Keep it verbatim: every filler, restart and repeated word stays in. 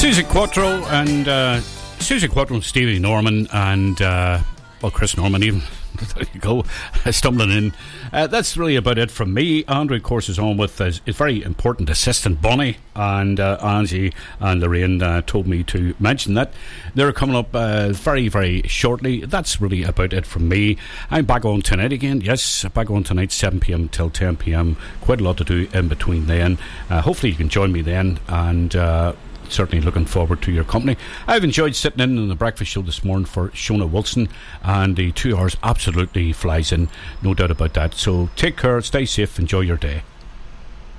Suzi Quatro and uh, Suzi Quatro and Stevie Norman and uh, well, Chris Norman even. There you go, stumbling in. Uh, that's really about it from me. Andrew, of course, is on with his, his very important assistant Bonnie, and uh, Angie and Lorraine uh, told me to mention that they're coming up uh, very, very shortly. That's really about it from me. I'm back on tonight again. Yes, back on tonight, seven p.m. till ten p.m. Quite a lot to do in between then. Uh, hopefully, you can join me then, and. Uh, Certainly looking forward to your company. I've enjoyed sitting in on the breakfast show this morning for Shona Wilson, and the two hours absolutely flies in, no doubt about that. So take care, stay safe, enjoy your day.